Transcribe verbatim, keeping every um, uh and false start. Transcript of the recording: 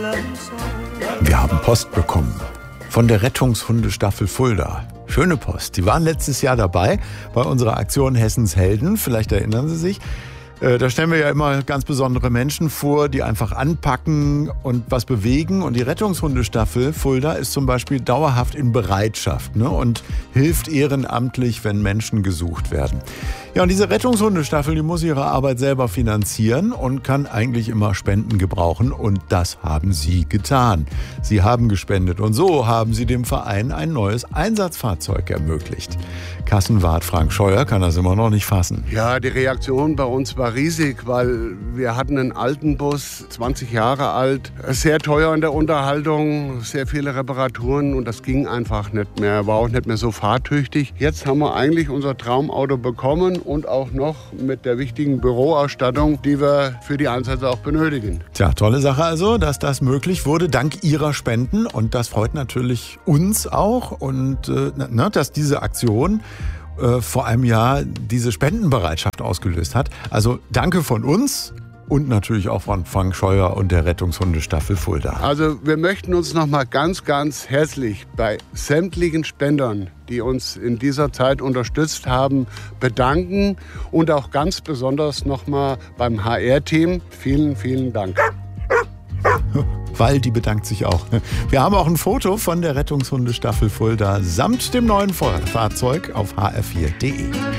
Wir haben Post bekommen von der Rettungshundestaffel Fulda. Schöne Post. Die waren letztes Jahr dabei bei unserer Aktion Hessens Helden. Vielleicht erinnern Sie sich. Da stellen wir ja immer ganz besondere Menschen vor, die einfach anpacken und was bewegen. Und die Rettungshundestaffel Fulda ist zum Beispiel dauerhaft in Bereitschaft, ne, und hilft ehrenamtlich, wenn Menschen gesucht werden. Ja, und diese Rettungshundestaffel, die muss ihre Arbeit selber finanzieren und kann eigentlich immer Spenden gebrauchen. Und das haben Sie getan. Sie haben gespendet und so haben Sie dem Verein ein neues Einsatzfahrzeug ermöglicht. Kassenwart Frank Scheuer kann das immer noch nicht fassen. Ja, die Reaktion bei uns war riesig, weil wir hatten einen alten Bus, zwanzig Jahre alt, sehr teuer in der Unterhaltung, sehr viele Reparaturen und das ging einfach nicht mehr, war auch nicht mehr so fahrtüchtig. Jetzt haben wir eigentlich unser Traumauto bekommen und auch noch mit der wichtigen Büroausstattung, die wir für die Einsätze auch benötigen. Tja, tolle Sache also, dass das möglich wurde, dank Ihrer Spenden, und das freut natürlich uns auch, und äh, na, dass diese Aktion äh, vor einem Jahr diese Spendenbereitschaft ausgelöst hat. Also danke von uns und natürlich auch von Frank Scheuer und der Rettungshundestaffel Fulda. Also wir möchten uns noch mal ganz, ganz herzlich bei sämtlichen Spendern, die uns in dieser Zeit unterstützt haben, bedanken und auch ganz besonders noch mal beim H R-Team. Vielen, vielen Dank. Waldi bedankt sich auch. Wir haben auch ein Foto von der Rettungshundestaffel Fulda samt dem neuen Fahrzeug auf h r vier punkt d e.